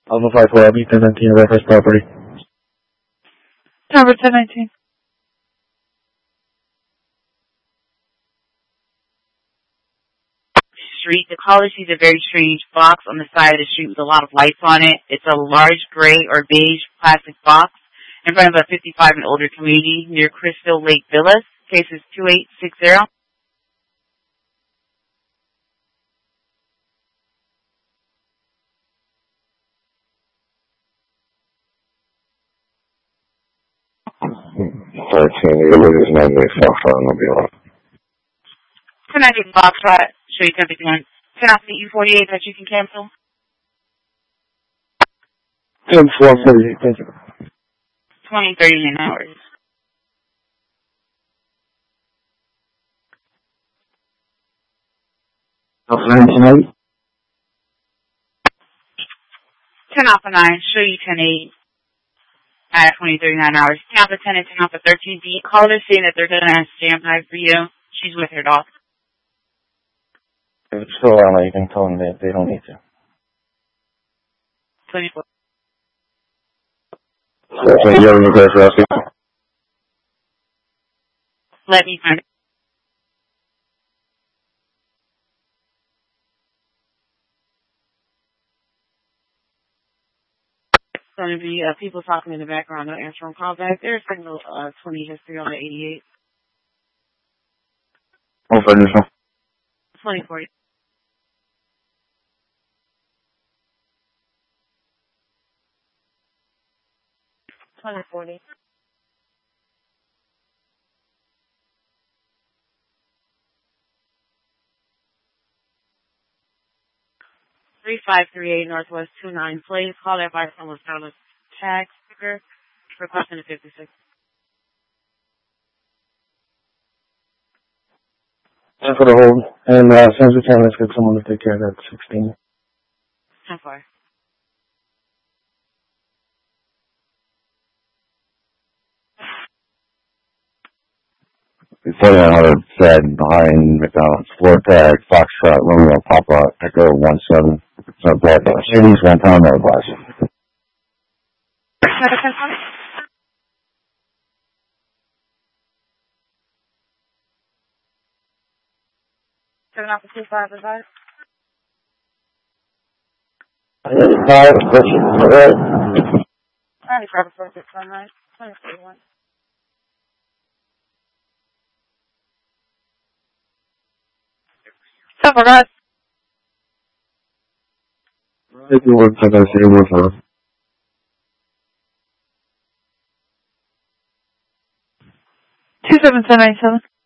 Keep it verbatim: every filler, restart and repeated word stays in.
Alpha five four, L B ten nineteen, reference property. Number ten nineteen. Street. The caller sees a very strange box on the side of the street with a lot of lights on it. It's a large gray or beige plastic box in front of a fifty-five and older community near Crystal Lake Villas. Case is two eight six zero. thirteen, your leader's name is Foxtrot, and I'll be on. Can I get Foxtrot? Show you ten fifty-one. Can I see U forty-eight that you can cancel? ten four forty-eight, thank you. twenty, thirty-nine hours. Alpha nine tonight? ten Alpha nine, show you ten eight. At twenty, thirty-nine hours. ten Alpha ten and ten Alpha thirteen. The caller saying that they're going to stand by for you. She's with her dog. If it's still around, you can tell them that they don't need to. twenty-four. thirteen, you have any place for us? Let me find it. It's going to be uh, people talking in the background. Don't answer on call back. There's signal uh, twenty history on the eighty-eight. Oh, for initial. twenty forty. twenty forty. three five three eight Northwest two nine Place. Call that by someone's down tag sticker. Requesting a fifty-six. And for the hold. And uh, as soon as we can, let's get someone to take care of that sixteen. How far? forty-nine hundred Fed behind McDonald's. Floor tag, Foxtrot, Romeo, Papa, Echo one seven. So blood glass. Ladies, one pound, no glass. Seven off the two five advice. Five, all right. Alright, grab a four six one nine. twenty forty-one. Cover that. If you want to say more for two seven seven nine seven.